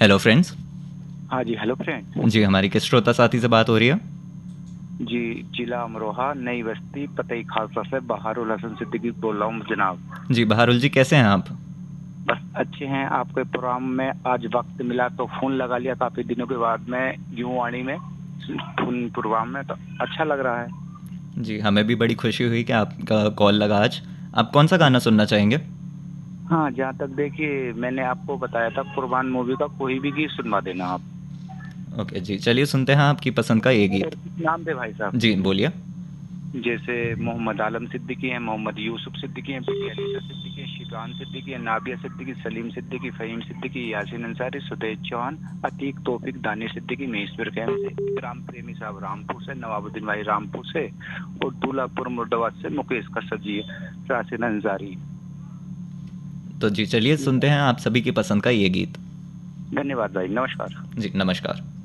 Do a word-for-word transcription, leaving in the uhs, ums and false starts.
Hello friends. हाँ जी, hello friend. जी, हमारी किस श्रोता साथी से बात हो रही है? जी, जिला अमरोहा, नई बस्ती, पतई खालसा से बहारुल हसन सिद्दीकी बोल रहा हूँ जनाब। जी, बहारुल जी कैसे हैं आप? बस अच्छे हैं। आपके प्रोग्राम में आज वक्त मिला तो फ़ोन लगा लिया, काफ़ी दिनों के बाद में युवाणी में फ़ोन प्रोग्राम में, तो अच्छा लग रहा है। जी, हमें भी बड़ी खुशी हुई कि आपका कॉल लगा आज। आप कौन सा गाना सुनना चाहेंगे? हाँ, जहाँ तक देखिए, मैंने आपको बताया था कुर्बान मूवी का कोई भी गीत सुनवा देना आप। ओके जी, चलिए सुनते हैं आपकी पसंद का ये गीत। और नाम थे भाई साहब। जी, बोलिए। जैसे मोहम्मद आलम सिद्दीकी हैं, मोहम्मद यूसुफ सिद्दीकी हैं, बिटी अलीसा सिद्दीकी हैं, शिबान सिद्दीकी हैं, नाबिया सिद्दीकी, सलीम सिद्दीकी, फ़हीम सिद्दीकी, यासीन अंसारी, सुदेश चौहान, अतीक तौफीक, दानिश सिद्दीकी, महेश्वर कैम से, इकराम प्रेमी साहब रामपुर से, नवाबुद्दीन भाई रामपुर से, और दूल्हापुर मुर्दाबाद से मुकेश कसरजी, यासीन अंसारी। तो जी, चलिए सुनते हैं आप सभी की पसंद का ये गीत। धन्यवाद भाई, नमस्कार। जी, नमस्कार।